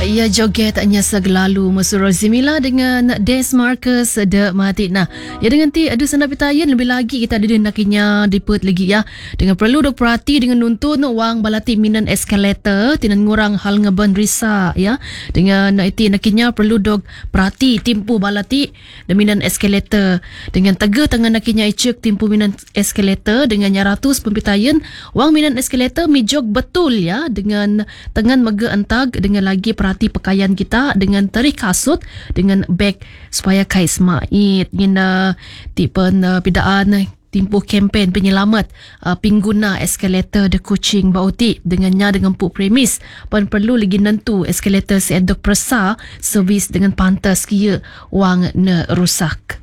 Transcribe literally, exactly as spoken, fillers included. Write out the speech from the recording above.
Ya joget hanya segelalu mesura Zimila dengan Des Marcus de Matina. Ya dengan ti ada sana pitayan lebih lagi kita ada nakinya diput lagi ya. Dengan perlu dok perhati dengan nuntun wang balati minan eskalator tinan ngurang hal ngeben risa ya. Dengan iti nakinya perlu dok perhati timpu balati minan eskalator. Dengan tega tangan nakinya icek timpu minan eskalator dengan nyaratus pempitayan wang minan eskalator mijog betul ya dengan tangan mega antag dengan lagi perhati pakaian kita dengan tarik kasut dengan beg supaya kais mait ngina tipen uh, pidaan timpuh kempen penyelamat uh, pengguna eskalator de Kuching Bauti dengannya dengan pu premis pun perlu lagi nentu eskalator seendok persa servis dengan pantas kia wang ne rusak.